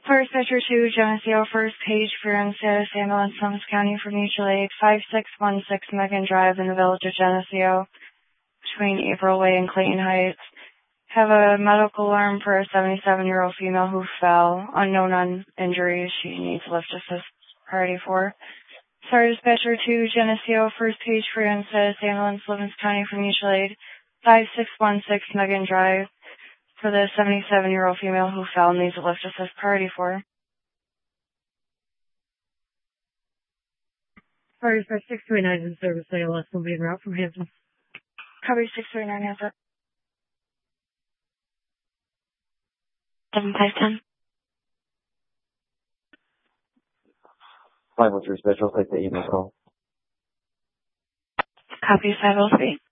First Dispatcher 2, Geneseo, first page for status ambulance, Summers County for mutual aid, 5616 Megan Drive in the village of Geneseo, between April Way and Clayton Heights. Have a medical alarm for a 77-year-old female who fell. Unknown on injuries. She needs lift assist priority 4. Sorry, Dispatcher 2, Geneseo, first page for status ambulance, Summers County for mutual aid, 5616 Megan Drive. For the 77-year-old female who fell and needs a lift assist priority 4. Priority 639 in service ALS will be en route from Hampton. Copy 639 Hampton. 7510. 503 Special, take the email call. Copy 503.